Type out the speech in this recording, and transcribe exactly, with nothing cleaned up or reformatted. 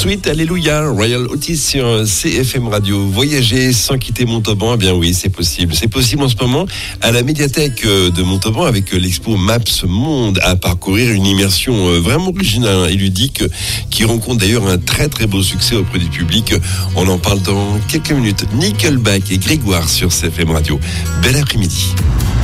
Sweet Alléluia, Royal Otis sur C F M Radio. Voyager sans quitter Montauban, eh bien oui, c'est possible. C'est possible en ce moment à la médiathèque de Montauban avec l'expo Maps Monde à parcourir, une immersion vraiment originale et ludique qui rencontre d'ailleurs un très très beau succès auprès du public. On en parle dans quelques minutes. Nickelback et Grégoire sur C F M Radio. Bel après-midi.